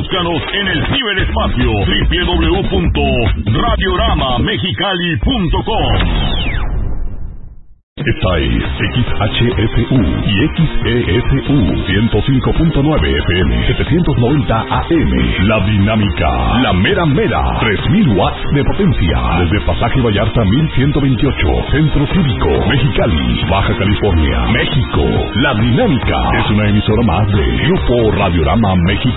Búscanos en el ciberespacio www.radioramamexicali.com. Esta es XHSU y XESU 105.9 FM 790 AM. La Dinámica, la mera mera, 3000 watts de potencia. Desde Pasaje Vallarta 1128, Centro Cívico, Mexicali, Baja California, México. La Dinámica es una emisora más de Grupo Radiorama México.